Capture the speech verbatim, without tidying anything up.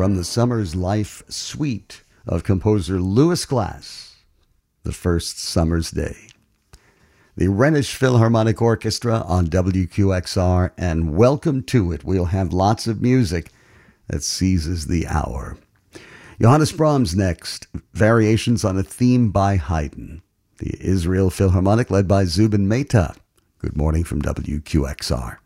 from the Summer's Life Suite of composer Louis Glass, The First Summer's Day. The Rhenish Philharmonic Orchestra on W Q X R, and welcome to it. We'll have lots of music that seizes the hour. Johannes Brahms next, variations on a theme by Haydn. The Israel Philharmonic led by Zubin Mehta. Good morning from W Q X R.